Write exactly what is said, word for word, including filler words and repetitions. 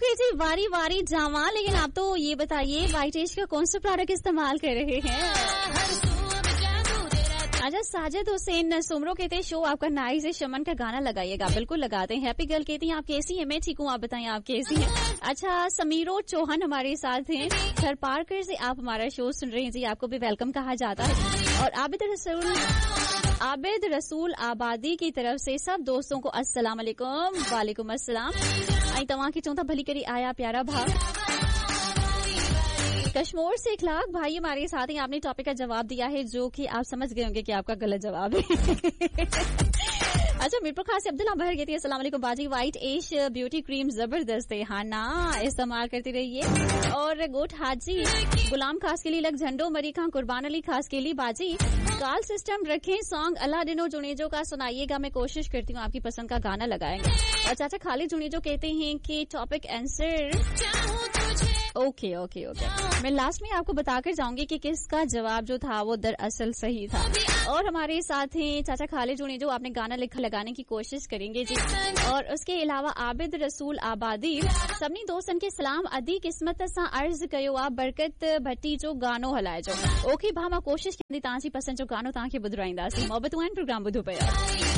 Okay जी, वारी वारी जावा। लेकिन आप तो ये बताइए वाइट एज का कौन सा प्रोडक्ट इस्तेमाल कर रहे हैं? अच्छा, साजिद हुसैन सुमरो कहते हैं शो आपका नाइस है, शमन का गाना लगाइएगा। बिल्कुल लगाते हैं। हैप्पी गर्ल कहती हैं आप कैसी हैं? मैं ठीक हूँ, आप बताएं आप कैसी हैं? अच्छा, समीरो चौहान हमारे साथ हैं घर पार्कर से, आप हमारा शो सुन रहे हैं जी, आपको भी वेलकम कहा जाता है। और आबिद रसूल आबिद रसूल आबादी की तरफ से सब दोस्तों को अस्सलाम वालेकुम। वालेकुम अस्सलाम। आई तवा की चौथा भली करी आया प्यारा भाग। कश्मीर से इखलाक भाई हमारे साथ ही, आपने टॉपिक का जवाब दिया है जो कि आप समझ गए होंगे कि आपका गलत जवाब है। अच्छा, मीरपुर खास से अब्दुल्ला बहर कहती है अस्सलाम वालेकुम बाजी, व्हाइट एश ब्यूटी क्रीम जबरदस्त है। हाँ ना, इस्तेमाल करती रहिए। और गोट हाजी गुलाम खास के लिए लग झंडो मरी खां कुर्बान अली खास के लिए बाजी कॉल सिस्टम रखें। सॉन्ग अल्लाह दिनो जुनेजो का सुनाइएगा, मैं कोशिश करती हूँ आपकी पसंद का गाना लगाएंगे। और चाचा खालिद जुनेजो कहते हैं कि topic answer okay okay okay मैं लास्ट में आपको बताकर जाऊंगी कि किसका जवाब जो था वो दरअसल सही था। और हमारे साथ हैं चाचा खालिद जुने जो आपने गाना लिखा लगाने की कोशिश करेंगे जी। और उसके अलावा आबिद रसूल आबादी सबनी दोस्तन के सलाम अदी किस्मत सा अर्ज कयो आप बरकत भट्टी जो गानो हलाए जो ओके भामा कोशिश कंदी तांसी पसंद जो गानो तांखे बुधराईंदासी मोहब्बत वाइन प्रोग्राम बुधो पे।